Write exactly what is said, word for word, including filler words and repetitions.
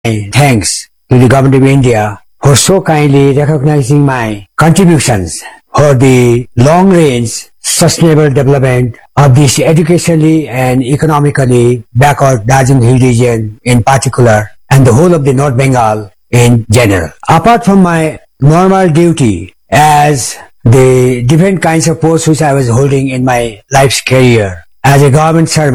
thanks to the government of India for so kindly recognizing my contributions for the long-range sustainable development of this educationally and economically backward Darjeeling Hill region in particular and the whole of the North Bengal in general. Apart from my normal duty as the different kinds of posts which I was holding in my life's career as a government servant,